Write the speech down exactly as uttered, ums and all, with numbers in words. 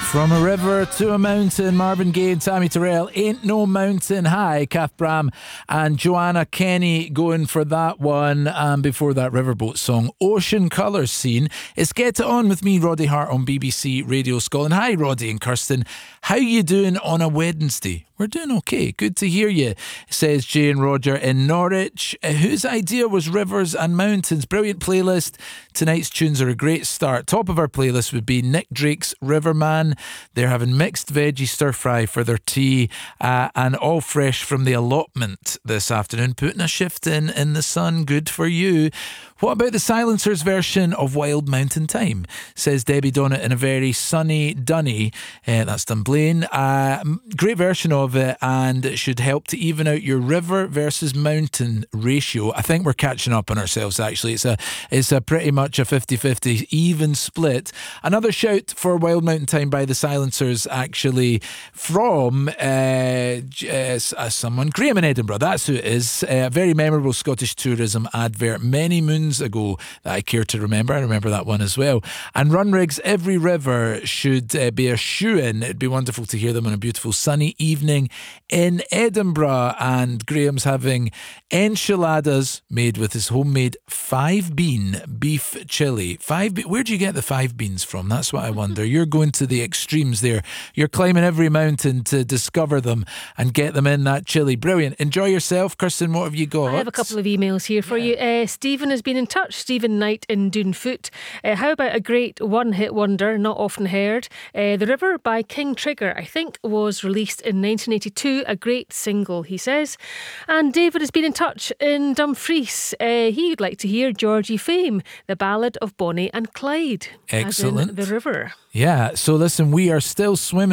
From a river to a mountain, Marvin Gaye and Tammy Terrell, Ain't No Mountain High, Kath Bram and Joanna Kenny going for that one. And before that, Riverboat song, Ocean Colours Scene. It's Get It On with me, Roddy Hart, on B B C Radio Scotland. Hi, Roddy and Kirsten. How you doing on a Wednesday? We're doing okay. Good to hear you, says Jay and Roger in Norwich. Uh, whose idea was rivers and mountains? Brilliant playlist. Tonight's tunes are a great start. Top of our playlist would be Nick Drake's Riverman. They're having mixed veggie stir fry for their tea uh, and all fresh from the allotment this afternoon. Putting a shift in in the sun. Good for you. What about the Silencers version of Wild Mountain Time? Says Debbie Donnett in a very sunny Dunny. Uh, that's Dunblane. Uh, great version of it, and it should help to even out your river versus mountain ratio. I think we're catching up on ourselves, actually. It's a it's a pretty much a fifty-fifty even split. Another shout for Wild Mountain Time by the Silencers, actually, from uh, uh, someone, Graham in Edinburgh. That's who it is. Uh, a very memorable Scottish tourism advert many moons ago that I care to remember. I remember that one as well. And Runrig's Every River should uh, be a shoe-in. It'd be wonderful to hear them on a beautiful sunny evening in Edinburgh. And Graham's having enchiladas made with his homemade five bean beef chilli. Five be- Where do you get the five beans from? That's what I wonder. You're going to the extremes there. You're climbing every mountain to discover them and get them in that chilli. Brilliant. Enjoy yourself. Kirsten, what have you got? I have a couple of emails here for yeah. you. Uh, Stephen has been in touch. Stephen Knight in Doonfoot. Uh, how about a great one-hit wonder, not often heard? Uh, the River by King Trigger, I think, was released in nineteen eighty-two. A great single, he says. And David has been in touch in Dumfries. Uh, he'd like to hear Georgie Fame, the ballad of Bonnie and Clyde. Excellent. As in the river. Yeah, so listen, we are still swimming